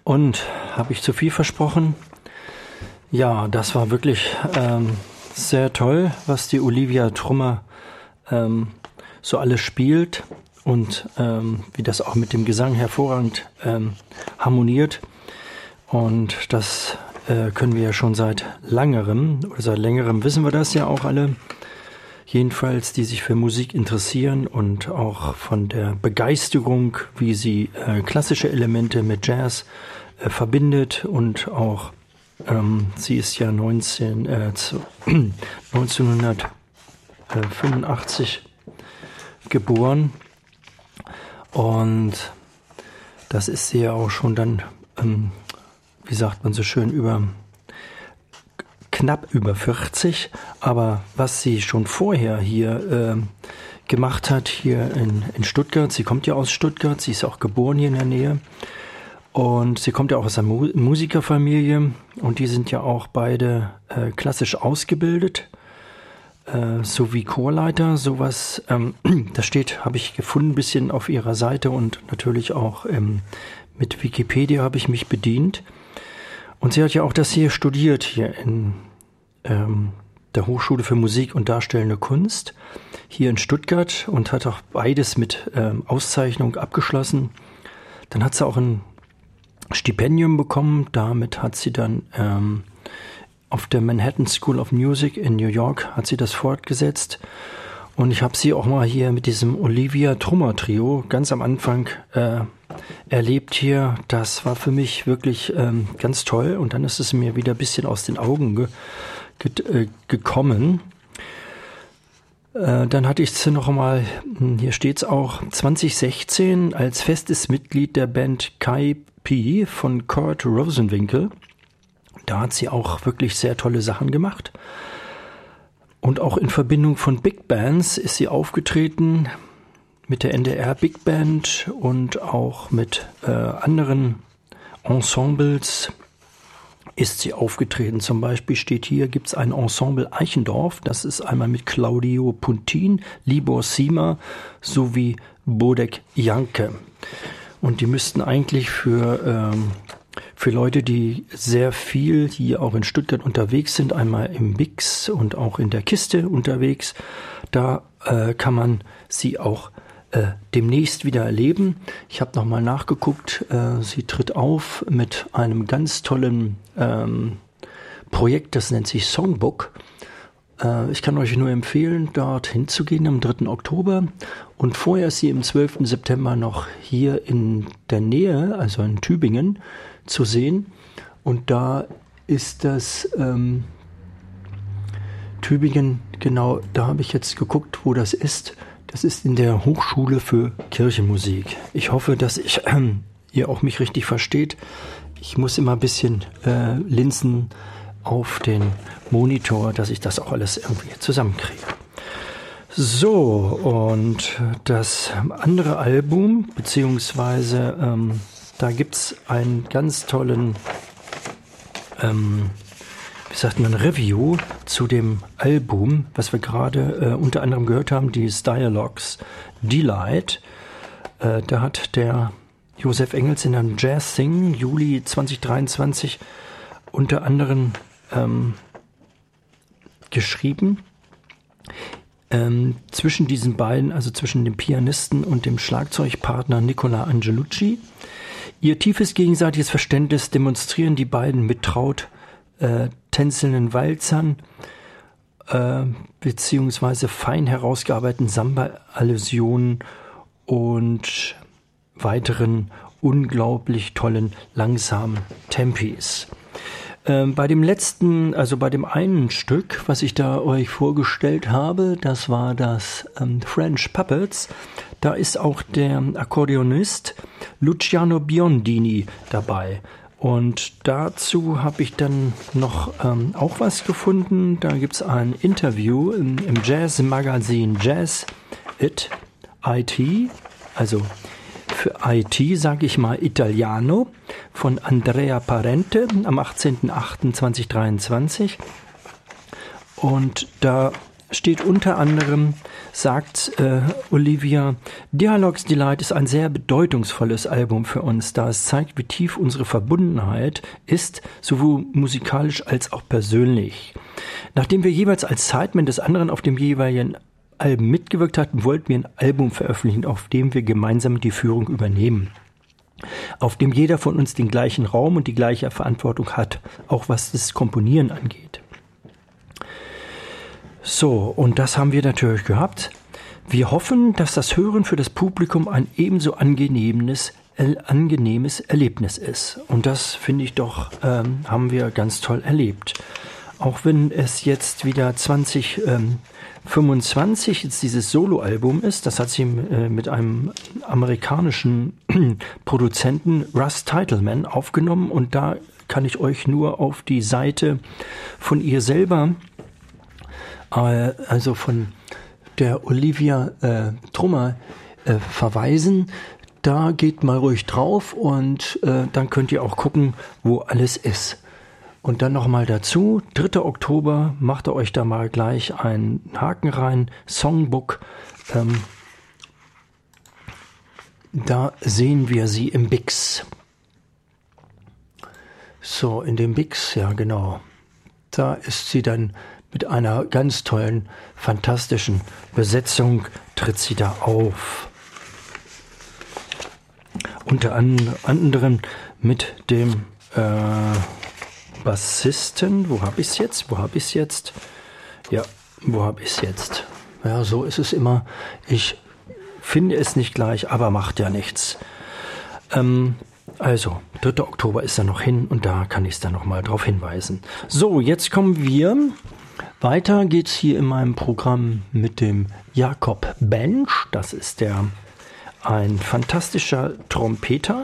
Und habe ich zu viel versprochen? Ja, das war wirklich sehr toll, was die Olivia Trummer so alles spielt und wie das auch mit dem Gesang hervorragend harmoniert. Und das können wir ja schon seit längerem wissen wir das ja auch alle. Jedenfalls, die sich für Musik interessieren und auch von der Begeisterung, wie sie klassische Elemente mit Jazz verbindet und auch sie ist ja 1985 geboren und das ist sie ja auch schon dann, wie sagt man so schön, knapp über 40, aber was sie schon vorher hier gemacht hat, hier in Stuttgart, sie kommt ja aus Stuttgart, sie ist auch geboren hier in der Nähe und sie kommt ja auch aus einer Musikerfamilie und die sind ja auch beide klassisch ausgebildet, sowie Chorleiter, sowas, das habe ich gefunden, ein bisschen auf ihrer Seite und natürlich auch mit Wikipedia habe ich mich bedient. Und sie hat ja auch das hier studiert, hier in der Hochschule für Musik und Darstellende Kunst, hier in Stuttgart und hat auch beides mit Auszeichnung abgeschlossen. Dann hat sie auch ein Stipendium bekommen, damit hat sie dann auf der Manhattan School of Music in New York hat sie das fortgesetzt. Und ich habe sie auch mal hier mit diesem Olivia Trummer Trio ganz am Anfang erlebt hier. Das war für mich wirklich ganz toll. Und dann ist es mir wieder ein bisschen aus den Augen gekommen. Dann hatte ich sie noch einmal, hier steht es auch, 2016 als festes Mitglied der Band Kai P von Kurt Rosenwinkel. Da hat sie auch wirklich sehr tolle Sachen gemacht. Und auch in Verbindung von Big Bands ist sie aufgetreten mit der NDR Big Band und auch mit anderen Ensembles ist sie aufgetreten. Zum Beispiel gibt es ein Ensemble Eichendorff, das ist einmal mit Claudio Puntin, Libor Sima sowie Bodek Janke. Und die müssten eigentlich für Leute, die sehr viel hier auch in Stuttgart unterwegs sind, einmal im Bix und auch in der Kiste unterwegs, da kann man sie auch demnächst wieder erleben. Ich habe nochmal nachgeguckt, sie tritt auf mit einem ganz tollen Projekt, das nennt sich Songbook. Ich kann euch nur empfehlen, dort hinzugehen am 3. Oktober. Und vorher ist sie am 12. September noch hier in der Nähe, also in Tübingen, zu sehen. Und da ist das Tübingen, genau, da habe ich jetzt geguckt, wo das ist. Das ist in der Hochschule für Kirchenmusik. Ich hoffe, dass ihr auch mich richtig versteht. Ich muss immer ein bisschen linsen auf den Monitor, dass ich das auch alles irgendwie zusammenkriege. So, und das andere Album, beziehungsweise da gibt es einen ganz tollen, Review zu dem Album, was wir gerade unter anderem gehört haben, dieses Dialogues Delight. Da hat der Josef Engels in einem Jazz Sing Juli 2023 unter anderem geschrieben. Zwischen diesen beiden, also zwischen dem Pianisten und dem Schlagzeugpartner Nicola Angelucci. Ihr tiefes gegenseitiges Verständnis demonstrieren die beiden mit traut tänzelnden Walzern beziehungsweise fein herausgearbeiteten Samba-Allusionen und weiteren unglaublich tollen langsamen Tempis. Bei dem letzten, also bei dem einen Stück, was ich da euch vorgestellt habe, das war das French Puppets, da ist auch der Akkordeonist Luciano Biondini dabei. Und dazu habe ich dann noch auch was gefunden. Da gibt es ein Interview im Jazz-Magazin Jazz IT, also für IT sage ich mal Italiano, von Andrea Parente am 18.08.2023. Und da steht unter anderem, sagt Olivia, Dialogues Delight ist ein sehr bedeutungsvolles Album für uns, da es zeigt, wie tief unsere Verbundenheit ist, sowohl musikalisch als auch persönlich. Nachdem wir jeweils als Sidemen des anderen auf dem jeweiligen Album mitgewirkt hatten, wollten wir ein Album veröffentlichen, auf dem wir gemeinsam die Führung übernehmen. Auf dem jeder von uns den gleichen Raum und die gleiche Verantwortung hat, auch was das Komponieren angeht. So, und das haben wir natürlich gehabt. Wir hoffen, dass das Hören für das Publikum ein ebenso angenehmes Erlebnis ist. Und das, finde ich doch, haben wir ganz toll erlebt. Auch wenn es jetzt wieder 2025 jetzt dieses Soloalbum ist, das hat sie mit einem amerikanischen Produzenten, Russ Titelman, aufgenommen. Und da kann ich euch nur auf die Seite von ihr selber, also von der Olivia Trummer, verweisen. Da geht mal ruhig drauf und dann könnt ihr auch gucken, wo alles ist. Und dann nochmal dazu, 3. Oktober, macht ihr euch da mal gleich einen Haken rein, Songbook. Da sehen wir sie im Bix. So, in dem Bix, ja genau. Da ist sie dann mit einer ganz tollen, fantastischen Besetzung, tritt sie da auf. Unter anderem mit dem Bassisten. Wo habe ich es jetzt? Ja, wo habe ich es jetzt? Ja, so ist es immer. Ich finde es nicht gleich, aber macht ja nichts. Also, 3. Oktober ist da noch hin und da kann ich es dann nochmal drauf hinweisen. So, jetzt kommen wir. Weiter geht's hier in meinem Programm mit dem Jakob Bench. Das ist ein fantastischer Trompeter.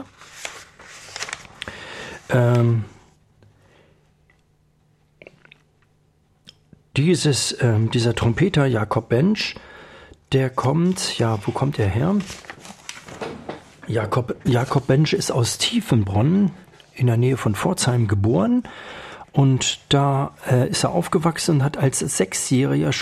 Dieser Trompeter Jakob Bench, der kommt, ja, wo kommt er her? Jakob Bench ist aus Tiefenbronn in der Nähe von Pforzheim geboren. Und da ist er aufgewachsen und hat als Sechsjähriger